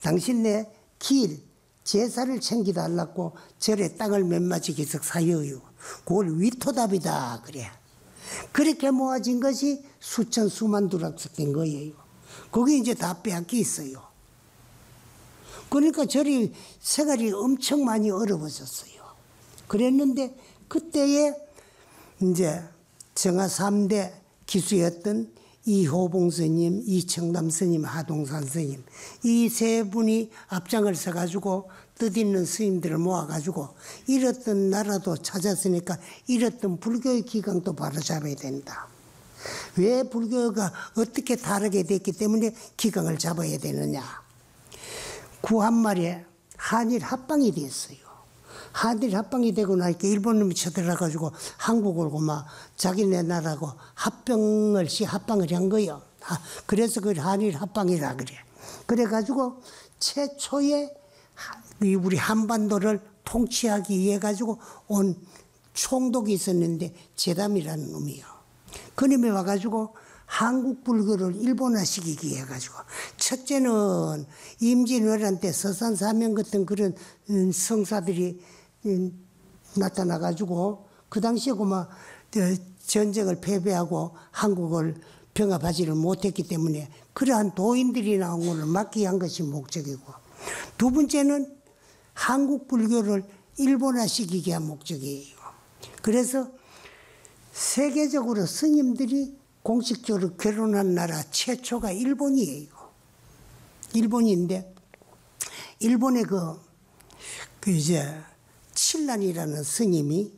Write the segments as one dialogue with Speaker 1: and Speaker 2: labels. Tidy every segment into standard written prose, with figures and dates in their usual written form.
Speaker 1: 당신네 길, 제사를 챙기달라고 절에 땅을 몇 마치 계속 사여요. 그걸 위토답이다 그래. 그렇게 모아진 것이 수천 수만 두락석 된 거예요. 거기 이제 다 빼앗겨 있어요. 그러니까 절이 생활이 엄청 많이 어려워졌어요. 그랬는데 그때에 이제 정화 3대 기수였던 이호봉 스님, 이청남 스님, 하동산 스님 이 세 분이 앞장을 서가지고 뜻있는 스님들을 모아가지고 잃었던 나라도 찾았으니까 잃었던 불교의 기강도 바로잡아야 된다. 왜 불교가 어떻게 다르게 됐기 때문에 기강을 잡아야 되느냐. 구한말에 한일 합방이 됐어요. 한일 합방이 되고 나니까 일본 놈이 쳐들어가지고 한국을 고마 자기네 나라고 합방을 한 거예요. 그래서 그걸 한일 합방이라 그래. 그래가지고 최초의 우리 한반도를 통치하기 위해 가지고 온 총독이 있었는데 제담이라는 놈이요. 그놈이 와가지고 한국 불교를 일본화시키기 위해 가지고 첫째는 임진왜란 때 서산사명 같은 그런 성사들이 나타나가지고 그 당시에 그만 전쟁을 패배하고 한국을 병합하지를 못했기 때문에 그러한 도인들이 나온 것을 막기 위한 것이 목적이고, 두 번째는 한국 불교를 일본화시키기 위한 목적이에요. 그래서 세계적으로 스님들이 공식적으로 결혼한 나라 최초가 일본이에요. 일본인데 일본의 이제 칠란이라는 스님이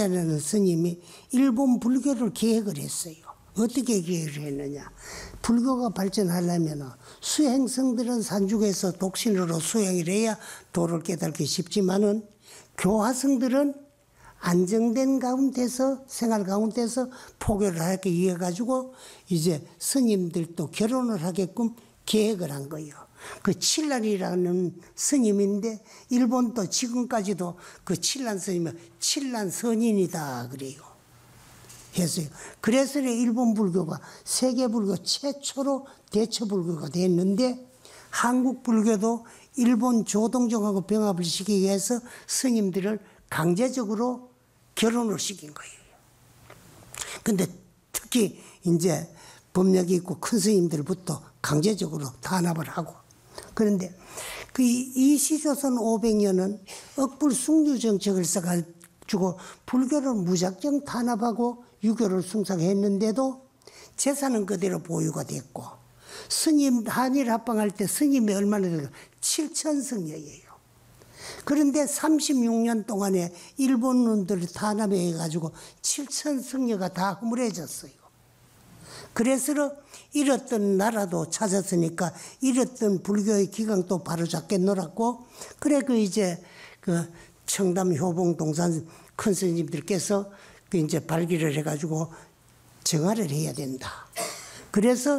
Speaker 1: 일본 불교를 기획을 했어요. 어떻게 기획을 했느냐. 불교가 발전하려면 수행성들은 산중에서 독신으로 수행을 해야 도를 깨닫기 쉽지만은 교화성들은 안정된 가운데서 생활 가운데서 포교를 하기 위해 가지고 이제 스님들도 결혼을 하게끔 계획을 한 거예요. 그 칠란이라는 스님인데 일본도 지금까지도 그 칠란 스님은 칠란 선인이다 그래요. 했어요. 그래서 일본 불교가 세계 불교 최초로 대처 불교가 됐는데 한국 불교도 일본 조동종하고 병합을 시키기 위해서 스님들을 강제적으로 결혼을 시킨 거예요. 근데 특히 이제 법력이 있고 큰 스님들부터 강제적으로 탄압을 하고, 그런데 그 이시조선 500년은 억불 숭유 정책을 써가지고 불교를 무작정 탄압하고 유교를 숭상했는데도 재산은 그대로 보유가 됐고, 스님 한일 합방할 때 스님이 얼마나 되고 7,000성녀예요. 그런데 36년 동안에 일본 놈들을 탄압해가지고 7,000성녀가 다 허물해졌어요. 그래서 잃었던 나라도 찾았으니까 잃었던 불교의 기강도 바로잡겠노라고, 그래 이제 청담 효봉 동산 큰 스님들께서 이제 발기를 해가지고 정화를 해야 된다. 그래서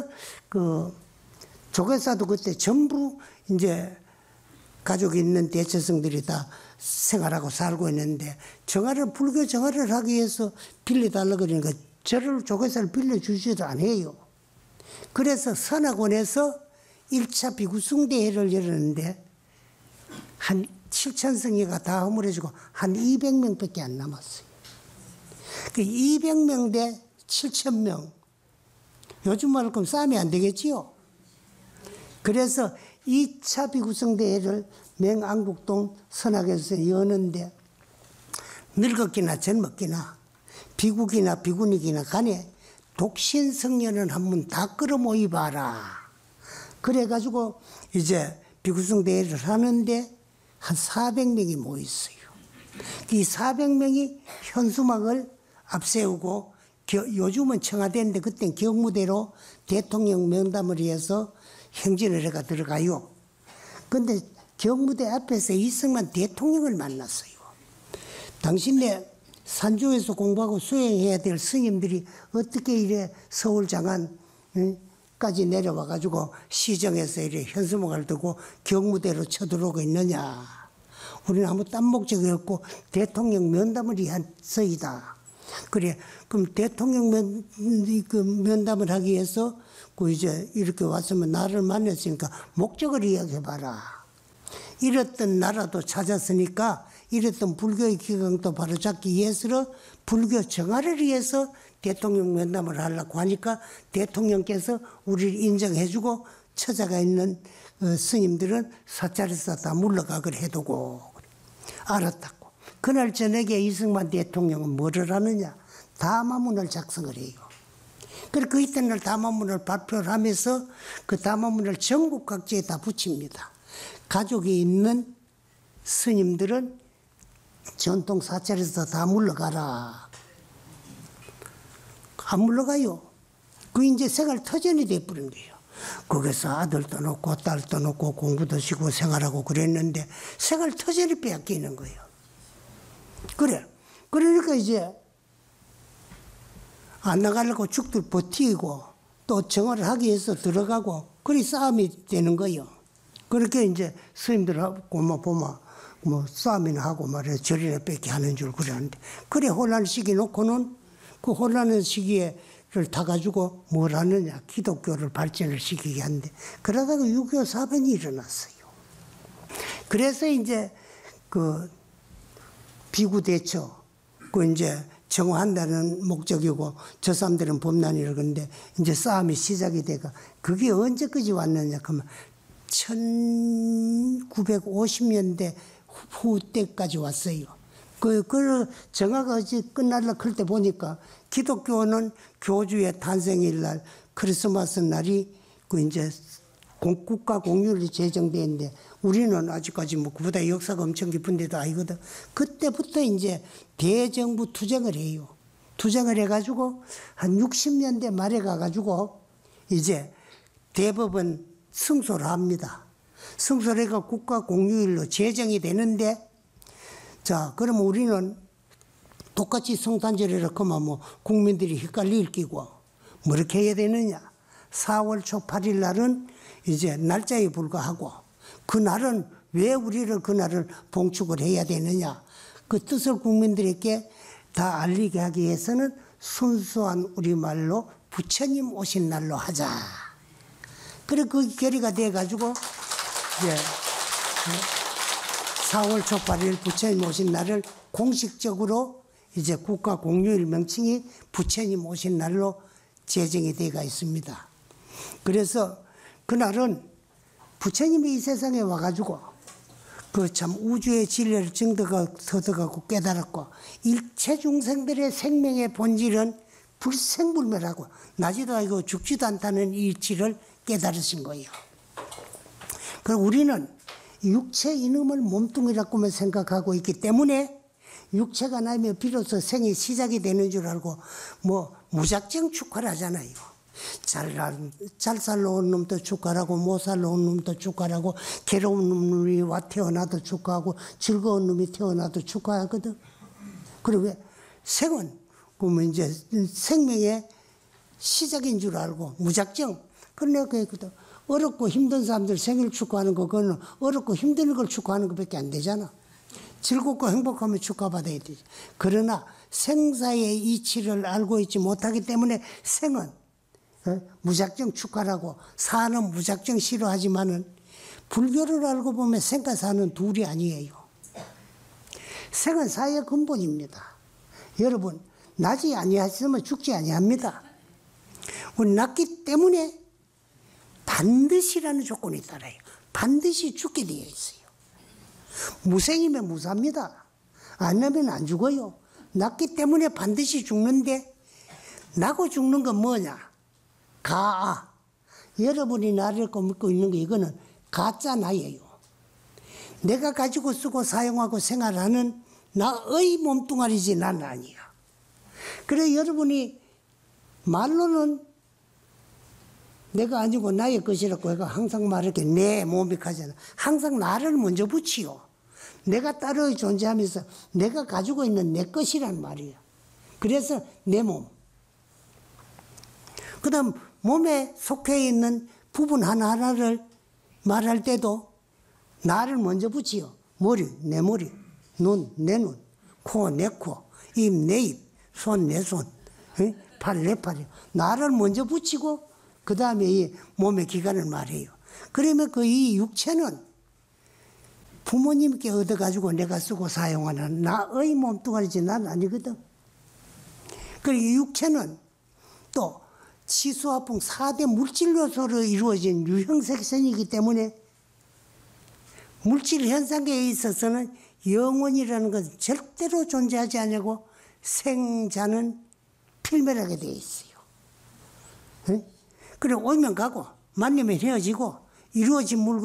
Speaker 1: 조계사도 그때 전부 이제 가족이 있는 대처성들이 다 생활하고 살고 있는데 불교 정화를 하기 위해서 빌려달라 그러니까 저를 조계사를 빌려주지도 않아요. 그래서 선악원에서 1차 비구숭대회를 열었는데 한 7,000성의가 다 허물어지고 한 200명밖에 안 남았어요. 그 200명 대 7,000명. 요즘 말로 그럼 싸움이 안 되겠지요. 그래서 2차 비구성대회를 맹안국동 선악에서 여는데 늙었기나 젊었기나 비국이나 비군이기나 간에 독신성녀는 한번 다 끌어모이봐라. 그래가지고 이제 비구성대회를 하는데 한 400명이 모였어요. 이 400명이 현수막을 앞세우고 요즘은 청와대인데 그땐 경무대로 대통령 명담을 해서 행진을 해가 들어가요. 근데 경무대 앞에서 이승만 대통령을 만났어요. 당신네 산중에서 공부하고 수행해야 될 스님들이 어떻게 이래 서울 장안까지 내려와가지고 시정에서 이래 현수막을 두고 경무대로 쳐들어오고 있느냐. 우리는 아무 딴 목적이 없고 대통령 면담을 위한 서이다. 그래, 그럼 대통령 면담을 하기 위해서 이제 이렇게 왔으면 나를 만났으니까 목적을 이야기해봐라. 잃었던 나라도 찾았으니까 잃었던 불교의 기강도 바로잡기 위해서 불교 정화를 위해서 대통령 면담을 하려고 하니까 대통령께서 우리를 인정해주고 처자가 있는 스님들은 사찰에서 다 물러가걸 해두고 알았다고. 그날 저녁에 이승만 대통령은 뭐를 하느냐? 담화문을 작성을 해요. 그리고 그 이튿날 담화문을 발표를 하면서 그 담화문을 전국 각지에 다 붙입니다. 가족이 있는 스님들은 전통 사찰에서 다 물러가라. 안 물러가요. 그 이제 생활 터전이 돼버린 거예요. 거기서 아들도 놓고 딸도 놓고 공부도 시고 생활하고 그랬는데 생활 터전이 빼앗기는 거예요. 그래. 그러니까 이제 안 나가려고 죽들 버티고 또 정화를 하기 위해서 들어가고 그리 싸움이 되는 거예요. 그렇게 이제 스님들하고 보면 싸움이나 하고 말이야 절이나 뺏기 하는 줄 그러는데 그래 혼란 시기 놓고는 그 혼란의 시기를 타가지고 뭘 하느냐 기독교를 발전을 시키게 하는데 그러다가 6.25 사변이 일어났어요. 그래서 이제 그 비구대처 그 이제 정화한다는 목적이고 저 사람들은 범난이라고 그러는데 이제 싸움이 시작이 되가 그게 언제까지 왔느냐 그러면 1950년대 후 때까지 왔어요. 그 정화가 어찌 끝날라 그럴 때 보니까 기독교는 교주의 탄생일 날 크리스마스 날이 그 이제 국가 공휴일이 제정되는데 우리는 아직까지 뭐 그보다 역사가 엄청 깊은데도 아니거든. 그때부터 이제 대정부 투쟁을 해요. 투쟁을 해가지고 한 60년대 말에 가가지고 이제 대법원 승소를 합니다. 승소를 해가 국가 공휴일로 제정이 되는데 자, 그러면 우리는 똑같이 성탄절이라 그러면 뭐 국민들이 헷갈릴 끼고 뭐 이렇게 해야 되느냐. 4월 초 8일 날은 이제 날짜에 불과하고 그날은 왜 우리를 그날을 봉축을 해야 되느냐. 그 뜻을 국민들에게 다 알리게 하기 위해서는 순수한 우리말로 부처님 오신 날로 하자. 그래 그 결의가 돼가지고 이제 4월 초 8일 부처님 오신 날을 공식적으로 이제 국가 공휴일 명칭이 부처님 오신 날로 제정이 되어 있습니다. 그래서 그날은 부처님이 이 세상에 와가지고 그 참 우주의 진리를 터득하고 깨달았고 일체 중생들의 생명의 본질은 불생불멸하고 나지도 않고 죽지도 않다는 이치를 깨달으신 거예요. 그럼 우리는 육체 이놈을 몸뚱이라고만 생각하고 있기 때문에 육체가 나면 비로소 생이 시작이 되는 줄 알고 뭐 무작정 축하를 하잖아요. 잘 살러온 놈도 축하하고 못 살러온 놈도 축하하고 괴로운 놈이 와 태어나도 축하하고 즐거운 놈이 태어나도 축하하거든. 그리고 왜 생은 그러면 이제 생명의 시작인 줄 알고 무작정. 그러네 그랬거든. 어렵고 힘든 사람들 생일 축하하는 거 그거는 어렵고 힘든 걸 축하하는 것밖에 안 되잖아. 즐겁고 행복하면 축하받아야 되지. 그러나 생사의 이치를 알고 있지 못하기 때문에 생은 무작정 축하라고 사는 무작정 싫어하지만은 불교를 알고 보면 생과 사는 둘이 아니에요. 생은 사의 근본입니다. 여러분 나지 아니하시면 죽지 아니합니다. 우리 낳기 때문에 반드시라는 조건이 따라요. 반드시 죽게 되어 있어요. 무생이면 무사입니다. 안 나면 안 죽어요. 낳기 때문에 반드시 죽는데 나고 죽는 건 뭐냐? 가아. 여러분이 나를 믿고 있는 거 이거는 가짜 나예요. 내가 가지고 쓰고 사용하고 생활하는 나의 몸뚱아리지 난 아니야. 그래 여러분이 말로는 내가 아니고 나의 것이라고 해가 항상 말할게 내 몸이 가잖아. 항상 나를 먼저 붙이요. 내가 따로 존재하면서 내가 가지고 있는 내 것이란 말이야. 그래서 내 몸. 그 다음 몸에 속해 있는 부분 하나하나를 말할 때도 나를 먼저 붙이요. 머리, 내 머리, 눈, 내 눈, 코, 내 코, 입, 내 입, 손, 내 손, 팔, 내 팔이요. 나를 먼저 붙이고 그 다음에 이 몸의 기관을 말해요. 그러면 그 이 육체는 부모님께 얻어가지고 내가 쓰고 사용하는 나의 몸뚱아리지 난 아니거든. 그리고 육체는 또 치수화풍 4대 물질 요소로 이루어진 유형색선이기 때문에 물질 현상계에 있어서는 영혼이라는 것은 절대로 존재하지 않고 생자는 필멸하게 되어 있어요. 그리고 오면 가고 만나면 헤어지고 이루어진 물건